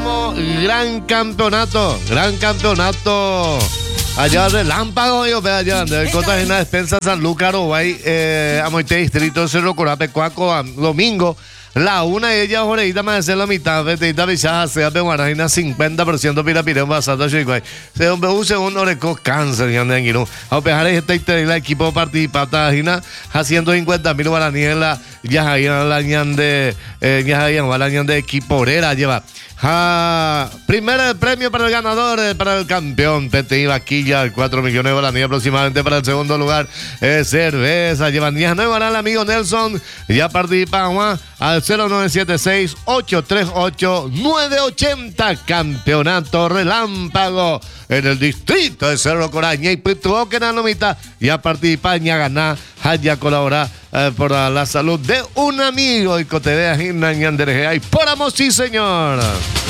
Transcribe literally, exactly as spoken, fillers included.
vamos, gran campeonato, gran campeonato. Allá relámpago, yo veo allá, de Cota en la despensa San Lucas, Uruguay, eh, a Moite Distrito, Cerro Corape, Cuaco, domingo. La una y ella, Joreita, me hace la mitad, Betita Bichaja, sea de Guarajina, cincuenta por ciento Pirapirén, basado Chihuahua. Se un segundo oreco cáncer, ya de Anguino. A pesar de este el equipo participata, a ciento cincuenta mil guaraníes, ya hay la ñande, ya hay la ñande equiporera, lleva. Ah, primer premio para el ganador, eh, para el campeón, Peti Vaquilla, cuatro millones de guaraníes aproximadamente. Para el segundo lugar, eh, cerveza, llevan diez nueve para el amigo Nelson. Ya participa Juan al cero nueve siete seis, ocho tres ocho, nueve ocho cero. Campeonato relámpago en el distrito de Cerro Coraña. Y tuvo que dar la mitad. Ya participa, ya ganar, ya colaborar eh, por la, la salud de un amigo. Y Cotedea, Gimna, y por amor, sí, señor.